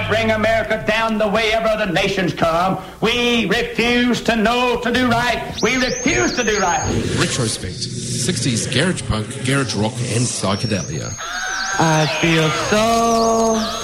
to bring America down the way of other nations come. We refuse to know to do right. We refuse to do right. Retrospect. 60s garage punk, garage rock and psychedelia. I feel so